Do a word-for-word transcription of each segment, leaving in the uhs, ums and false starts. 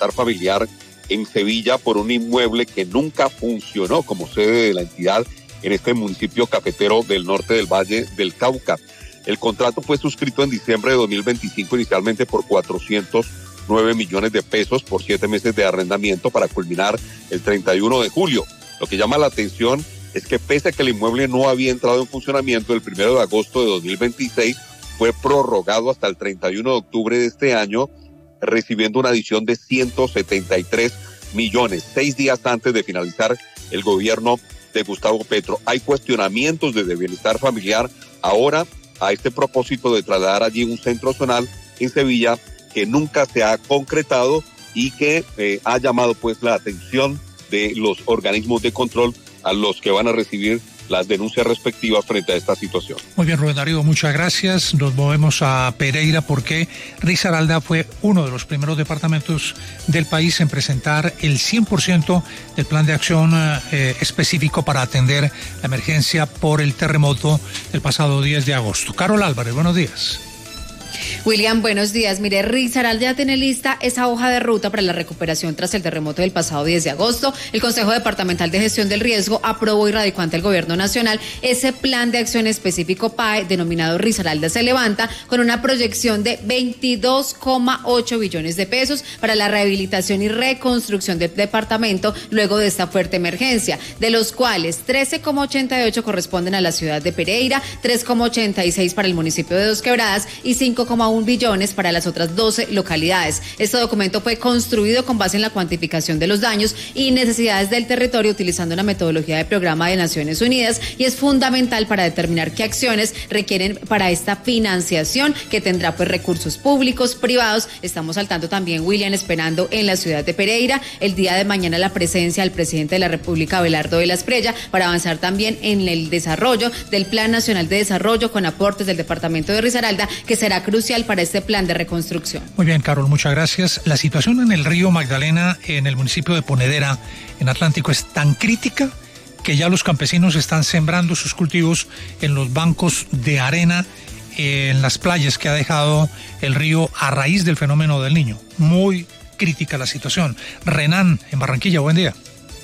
bienestar familiar en Sevilla por un inmueble que nunca funcionó como sede de la entidad en este municipio cafetero del norte del Valle del Cauca. El contrato fue suscrito en diciembre de dos mil veinticinco inicialmente por cuatrocientos nueve millones de pesos por siete meses de arrendamiento para culminar el treinta y uno de julio. Lo que llama la atención es que pese a que el inmueble no había entrado en funcionamiento el primero de agosto de dos mil veintiséis, fue prorrogado hasta el treinta y uno de octubre de este año, recibiendo una adición de ciento setenta y tres millones, seis días antes de finalizar el gobierno de Gustavo Petro. Hay cuestionamientos desde Bienestar Familiar ahora a este propósito de trasladar allí un centro zonal en Sevilla que nunca se ha concretado y que eh, ha llamado pues la atención de los organismos de control a los que van a recibir las denuncias respectivas frente a esta situación. Muy bien, Rubén Darío, muchas gracias. Nos movemos a Pereira porque Risaralda fue uno de los primeros departamentos del país en presentar el cien por ciento del plan de acción eh, específico para atender la emergencia por el terremoto del pasado diez de agosto. Carol Álvarez, buenos días. William, buenos días. Mire, Risaralda ya tiene lista esa hoja de ruta para la recuperación tras el terremoto del pasado diez de agosto. El Consejo Departamental de Gestión del Riesgo aprobó y radicó ante el Gobierno Nacional ese plan de acción específico P A E denominado Risaralda se levanta, con una proyección de veintidós coma ocho billones de pesos para la rehabilitación y reconstrucción del departamento luego de esta fuerte emergencia, de los cuales trece coma ochenta y ocho corresponden a la ciudad de Pereira, tres coma ochenta y seis para el municipio de Dos Quebradas y cinco coma uno billones para las otras doce localidades. Este documento fue construido con base en la cuantificación de los daños y necesidades del territorio utilizando una metodología de programa de Naciones Unidas y es fundamental para determinar qué acciones requieren para esta financiación que tendrá pues recursos públicos, privados. Estamos al tanto también, William, esperando en la ciudad de Pereira el día de mañana la presencia del presidente de la República, Abelardo de la Espriella, para avanzar también en el desarrollo del Plan Nacional de Desarrollo con aportes del departamento de Risaralda, que será crucial para este plan de reconstrucción. Muy bien, Carol, muchas gracias. La situación en el río Magdalena, en el municipio de Ponedera, en Atlántico, es tan crítica que ya los campesinos están sembrando sus cultivos en los bancos de arena en las playas que ha dejado el río a raíz del fenómeno del Niño. Muy crítica la situación. Renan, en Barranquilla, buen día.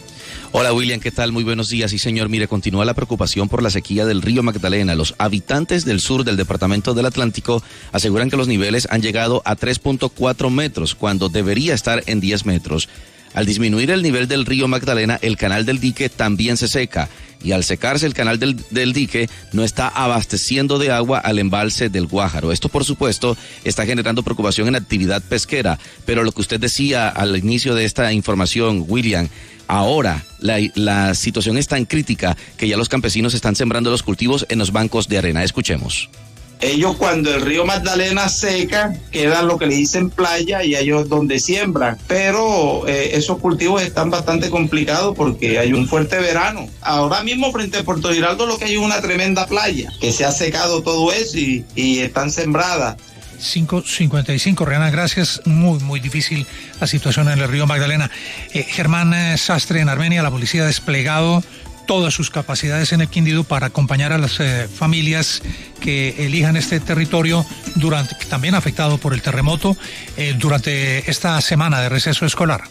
Hola William, ¿qué tal? Muy buenos días. Sí señor, mire, continúa la preocupación por la sequía del río Magdalena. Los habitantes del sur del departamento del Atlántico aseguran que los niveles han llegado a tres punto cuatro metros cuando debería estar en diez metros. Al disminuir el nivel del río Magdalena, el canal del dique también se seca. Y al secarse el canal del, del dique, no está abasteciendo de agua al embalse del Guájaro. Esto, por supuesto, está generando preocupación en la actividad pesquera. Pero lo que usted decía al inicio de esta información, William, ahora la, la situación es tan crítica que ya los campesinos están sembrando los cultivos en los bancos de arena. Escuchemos. Ellos cuando el río Magdalena seca, quedan lo que le dicen playa y ellos donde siembran. Pero eh, esos cultivos están bastante complicados porque hay un fuerte verano. Ahora mismo frente a Puerto Giraldo lo que hay es una tremenda playa, que se ha secado todo eso y, y están sembradas. cinco cincuenta y cinco, Rihanna, gracias. Muy, muy difícil la situación en el río Magdalena. Eh, Germán eh, Sastre, en Armenia, la policía ha desplegado todas sus capacidades en el Quindío para acompañar a las eh, familias que elijan este territorio durante, también afectado por el terremoto, eh, durante esta semana de receso escolar.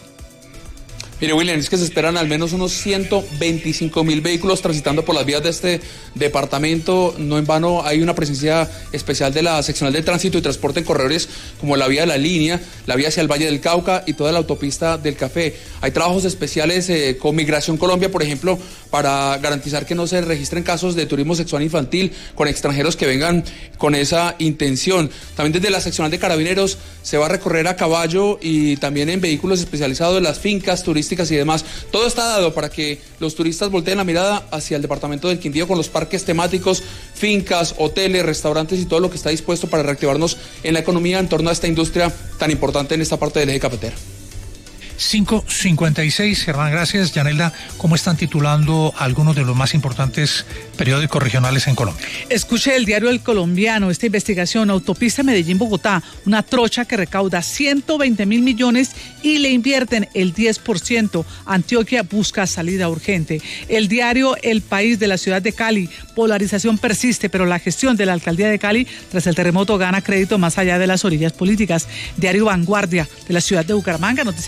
Mire, William, es que se esperan al menos unos ciento veinticinco mil vehículos transitando por las vías de este departamento. No en vano hay una presencia especial de la seccional de tránsito y transporte en corredores como la vía de la línea, la vía hacia el Valle del Cauca y toda la autopista del Café. Hay trabajos especiales eh, con Migración Colombia, por ejemplo, para garantizar que no se registren casos de turismo sexual infantil con extranjeros que vengan con esa intención. También desde la seccional de Carabineros se va a recorrer a caballo y también en vehículos especializados en las fincas turísticas y demás. Todo está dado para que los turistas volteen la mirada hacia el departamento del Quindío con los parques temáticos, fincas, hoteles, restaurantes y todo lo que está dispuesto para reactivarnos en la economía en torno a esta industria tan importante en esta parte del eje cafetero. cinco cincuenta y seis, Germán, gracias. Yanelda, ¿cómo están titulando algunos de los más importantes periódicos regionales en Colombia? Escuche el diario El Colombiano, esta investigación, autopista Medellín-Bogotá, una trocha que recauda ciento veinte mil millones y le invierten el diez por ciento. Antioquia busca salida urgente. El diario El País de la ciudad de Cali, polarización persiste, pero la gestión de la alcaldía de Cali tras el terremoto gana crédito más allá de las orillas políticas. Diario Vanguardia de la ciudad de Bucaramanga, noticias